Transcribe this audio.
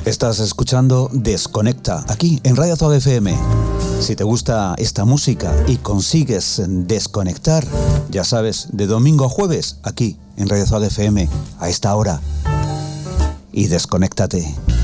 Estás escuchando Desconecta, aquí en Radio Azad FM. Si te gusta esta música y consigues desconectar, ya sabes, de domingo a jueves, aquí en Radio Azad FM, a esta hora. Y desconéctate.